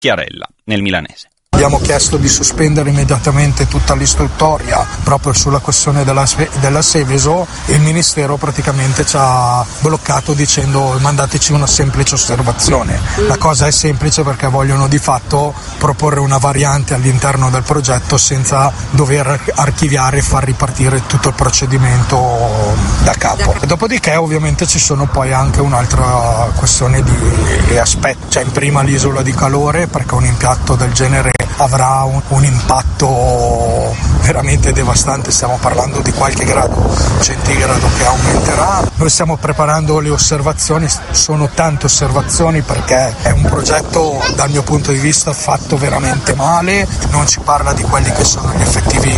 Chiarella, nel milanese. Abbiamo chiesto di sospendere immediatamente tutta l'istruttoria proprio sulla questione della Seveso e il Ministero praticamente ci ha bloccato dicendo mandateci una semplice osservazione. La cosa è semplice perché vogliono di fatto proporre una variante all'interno del progetto senza dover archiviare e far ripartire tutto il procedimento da capo. Dopodiché ovviamente ci sono poi anche un'altra questione di aspetti, cioè in prima l'isola di calore perché un impianto del genere avrà un impatto veramente devastante, stiamo parlando di qualche grado centigrado che aumenterà. Noi stiamo preparando le osservazioni, sono tante osservazioni perché è un progetto dal mio punto di vista fatto veramente male, non ci parla di quelli che sono gli effettivi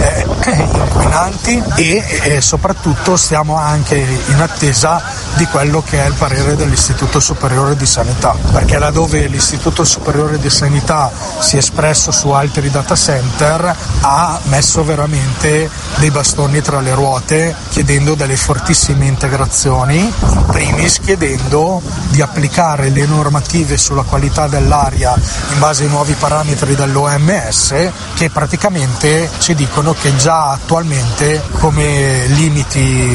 inquinanti e soprattutto stiamo anche in attesa di quello che è il parere dell'Istituto Superiore di Sanità, perché laddove l'Istituto Superiore di Sanità si è espresso su altri data center ha messo veramente dei bastoni tra le ruote chiedendo delle fortissime integrazioni, in primis chiedendo di applicare le normative sulla qualità dell'aria in base ai nuovi parametri dell'OMS che praticamente ci dicono che già attualmente come limiti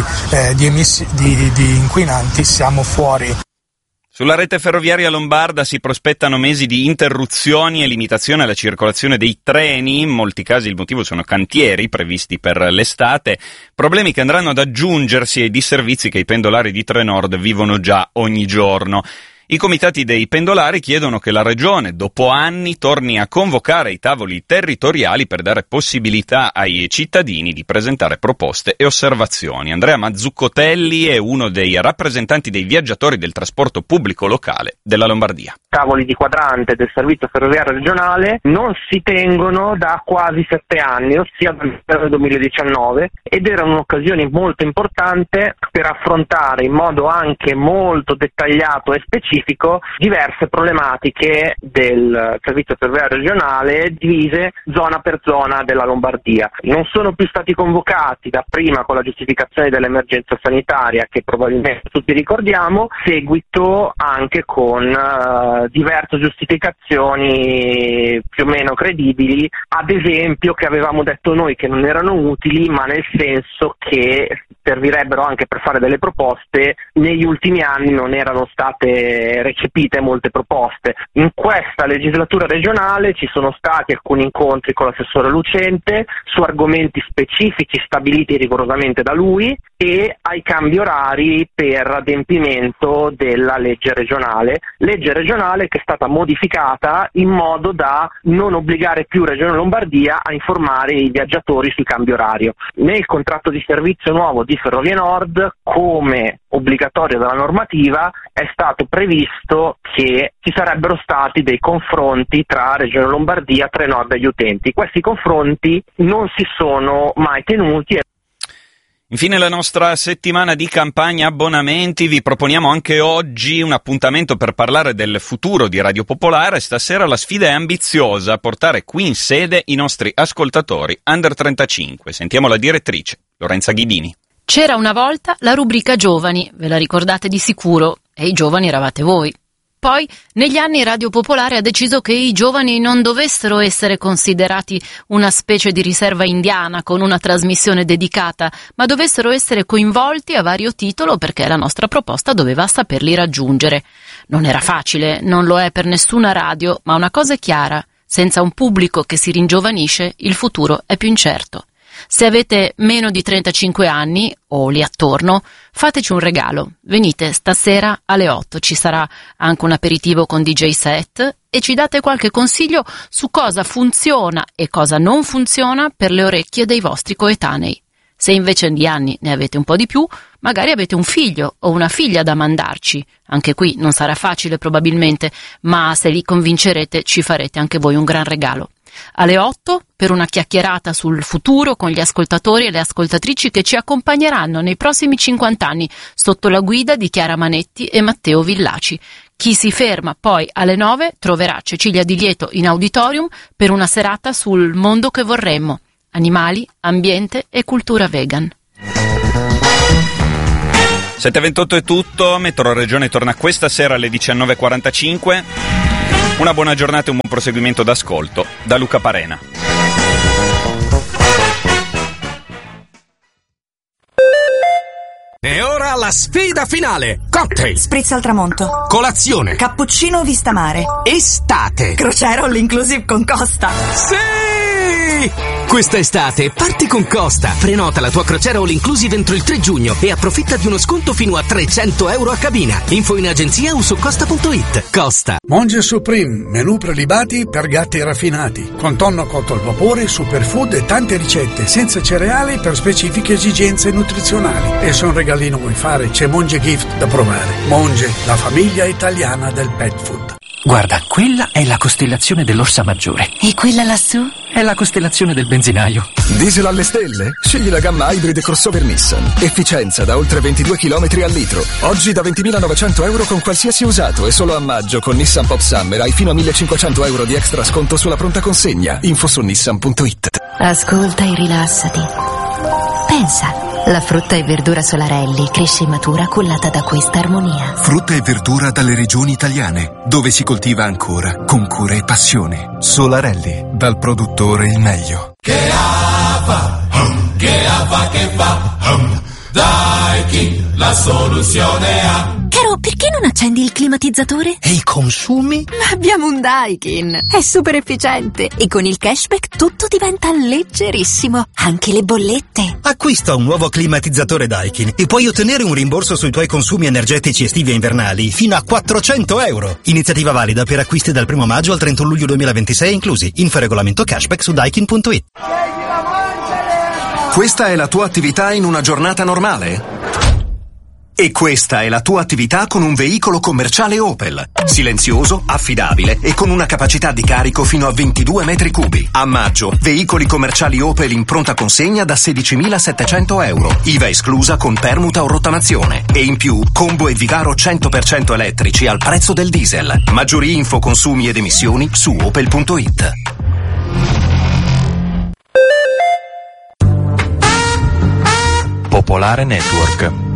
di inquinanti siamo fuori. Sulla rete ferroviaria lombarda si prospettano mesi di interruzioni e limitazione alla circolazione dei treni, in molti casi il motivo sono cantieri previsti per l'estate, problemi che andranno ad aggiungersi ai disservizi che i pendolari di Trenord vivono già ogni giorno. I comitati dei pendolari chiedono che la Regione, dopo anni, torni a convocare i tavoli territoriali per dare possibilità ai cittadini di presentare proposte e osservazioni. Andrea Mazzuccotelli è uno dei rappresentanti dei viaggiatori del trasporto pubblico locale della Lombardia. Tavoli di quadrante del servizio ferroviario regionale non si tengono da quasi 7 anni, ossia dal 2019, ed era un'occasione molto importante per affrontare in modo anche molto dettagliato e specifico diverse problematiche del servizio ferroviario regionale divise zona per zona della Lombardia. Non sono più stati convocati dapprima con la giustificazione dell'emergenza sanitaria che probabilmente tutti ricordiamo, seguito anche con diverse giustificazioni più o meno credibili, ad esempio che avevamo detto noi che non erano utili, ma nel senso che servirebbero anche per fare delle proposte. Negli ultimi anni non erano state recepite molte proposte. In questa legislatura regionale ci sono stati alcuni incontri con l'assessore Lucente su argomenti specifici stabiliti rigorosamente da lui e ai cambi orari per adempimento della legge regionale che è stata modificata in modo da non obbligare più Regione Lombardia a informare i viaggiatori sui cambi orario. Nel contratto di servizio nuovo di Ferrovie Nord, come obbligatorio dalla normativa, è stato previsto che ci sarebbero stati dei confronti tra Regione Lombardia, Trenord e gli utenti. Questi confronti non si sono mai tenuti. Infine la nostra settimana di campagna abbonamenti, vi proponiamo anche oggi un appuntamento per parlare del futuro di Radio Popolare. Stasera la sfida è ambiziosa, portare qui in sede i nostri ascoltatori under 35. Sentiamo la direttrice, Lorenza Ghidini. C'era una volta la rubrica Giovani, ve la ricordate di sicuro, e i giovani eravate voi. Poi, negli anni Radio Popolare ha deciso che i giovani non dovessero essere considerati una specie di riserva indiana con una trasmissione dedicata, ma dovessero essere coinvolti a vario titolo perché la nostra proposta doveva saperli raggiungere. Non era facile, non lo è per nessuna radio, ma una cosa è chiara: senza un pubblico che si ringiovanisce, il futuro è più incerto. Se avete meno di 35 anni, o lì attorno, fateci un regalo. Venite stasera alle 8, ci sarà anche un aperitivo con DJ set e ci date qualche consiglio su cosa funziona e cosa non funziona per le orecchie dei vostri coetanei. Se invece di anni ne avete un po' di più, magari avete un figlio o una figlia da mandarci. Anche qui non sarà facile probabilmente, ma se li convincerete ci farete anche voi un gran regalo. Alle 8 per una chiacchierata sul futuro con gli ascoltatori e le ascoltatrici che ci accompagneranno nei prossimi 50 anni sotto la guida di Chiara Manetti e Matteo Villaci. Chi si ferma poi alle 9 troverà Cecilia Di Lieto in auditorium per una serata sul mondo che vorremmo: animali, ambiente e cultura vegan. 7:28 è tutto, Metro Regione torna questa sera alle 19:45. Una buona giornata e un buon proseguimento d'ascolto da Luca Parena. E ora la sfida finale. Cocktail, Spritz al tramonto, colazione, cappuccino vista mare, estate. crociera all inclusive con Costa. Sì! Questa estate parti con Costa. Prenota la tua crociera all inclusive entro il 3 giugno e approfitta di uno sconto fino a €300 a cabina. Info in agenzia o su costa.it. Costa. Monge Supreme, menù prelibati per gatti raffinati, con tonno cotto al vapore, superfood e tante ricette, senza cereali per specifiche esigenze nutrizionali. E se un regalino vuoi fare, c'è Monge Gift da provare. Monge, la famiglia italiana del pet food. Guarda, quella è la costellazione dell'Orsa Maggiore. E quella lassù? È la costellazione del benzinaio. Diesel alle stelle? Scegli la gamma Hybrid crossover Nissan. Efficienza da oltre 22 km al litro. Oggi da €20.900 con qualsiasi usato e solo a maggio con Nissan Pop Summer hai fino a €1.500 di extra sconto sulla pronta consegna. Info su nissan.it. Ascolta e rilassati. Pensa, la frutta e verdura Solarelli cresce e matura cullata da questa armonia. Frutta e verdura dalle regioni italiane, dove si coltiva ancora con cura e passione. Solarelli, dal produttore il meglio. Che fa, che fa, Daikin, la soluzione ha. Caro, perché non accendi il climatizzatore? E i consumi? Ma abbiamo un Daikin, è super efficiente e con il cashback tutto diventa leggerissimo, anche le bollette. Acquista un nuovo climatizzatore Daikin e puoi ottenere un rimborso sui tuoi consumi energetici estivi e invernali fino a €400. Iniziativa valida per acquisti dal 1 maggio al 31 luglio 2026 inclusi. Info regolamento cashback su daikin.it. Questa è la tua attività in una giornata normale? E questa è la tua attività con un veicolo commerciale Opel. Silenzioso, affidabile e con una capacità di carico fino a 22 metri cubi. A maggio, veicoli commerciali Opel in pronta consegna da €16.700. IVA esclusa con permuta o rottamazione. E in più, combo e Vigaro 100% elettrici al prezzo del diesel. Maggiori info, consumi ed emissioni su opel.it. Popolare Network.